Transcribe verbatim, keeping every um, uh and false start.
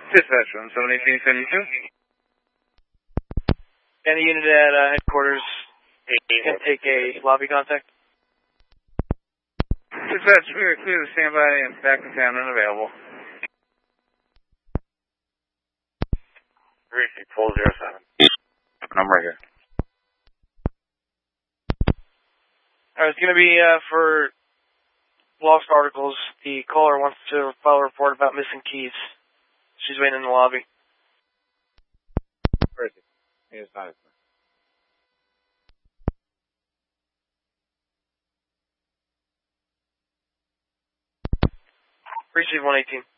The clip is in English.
Dispatch one seven eighteen seventy-two. Any unit at uh, headquarters can take a lobby contact. Dispatch, we are clear to stand by and back in town and available. three four zero seven. I'm right here. Alright, it's going to be uh, for lost articles. The caller wants to file a report about missing keys. She's waiting in the lobby. Where is he? He is not. Receive one eighteen.